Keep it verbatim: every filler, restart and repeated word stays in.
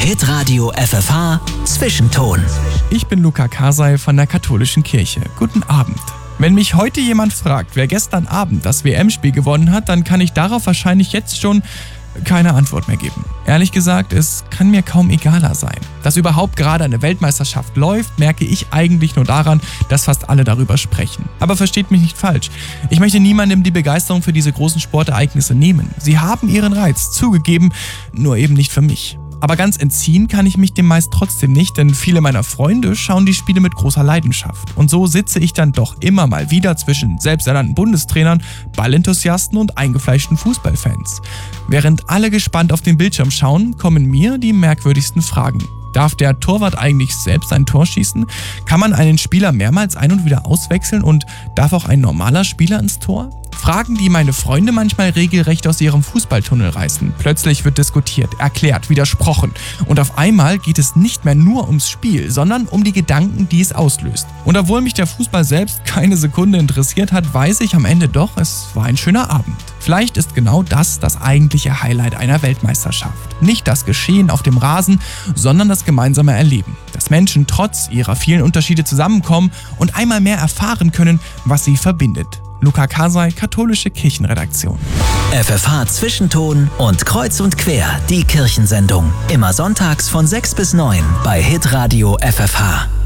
Hitradio F F H Zwischenton. Ich bin Luca Kasai von der Katholischen Kirche. Guten Abend. Wenn mich heute jemand fragt, wer gestern Abend das W M-Spiel gewonnen hat, dann kann ich darauf wahrscheinlich jetzt schon keine Antwort mehr geben. Ehrlich gesagt, es kann mir kaum egaler sein. Dass überhaupt gerade eine Weltmeisterschaft läuft, merke ich eigentlich nur daran, dass fast alle darüber sprechen. Aber versteht mich nicht falsch. Ich möchte niemandem die Begeisterung für diese großen Sportereignisse nehmen. Sie haben ihren Reiz, zugegeben, nur eben nicht für mich. Aber ganz entziehen kann ich mich dem meist trotzdem nicht, denn viele meiner Freunde schauen die Spiele mit großer Leidenschaft. Und so sitze ich dann doch immer mal wieder zwischen selbsternannten Bundestrainern, Ballenthusiasten und eingefleischten Fußballfans. Während alle gespannt auf den Bildschirm schauen, kommen mir die merkwürdigsten Fragen. Darf der Torwart eigentlich selbst ein Tor schießen? Kann man einen Spieler mehrmals ein- und wieder auswechseln und darf auch ein normaler Spieler ins Tor? Fragen, die meine Freunde manchmal regelrecht aus ihrem Fußballtunnel reißen. Plötzlich wird diskutiert, erklärt, widersprochen. Und auf einmal geht es nicht mehr nur ums Spiel, sondern um die Gedanken, die es auslöst. Und obwohl mich der Fußball selbst keine Sekunde interessiert hat, weiß ich am Ende doch, es war ein schöner Abend. Vielleicht ist genau das das eigentliche Highlight einer Weltmeisterschaft. Nicht das Geschehen auf dem Rasen, sondern das gemeinsame Erleben. Dass Menschen trotz ihrer vielen Unterschiede zusammenkommen und einmal mehr erfahren können, was sie verbindet. Luca Kasai, Katholische Kirchenredaktion. F F H Zwischenton und Kreuz und Quer, die Kirchensendung. Immer sonntags von sechs bis neun bei Hitradio F F H.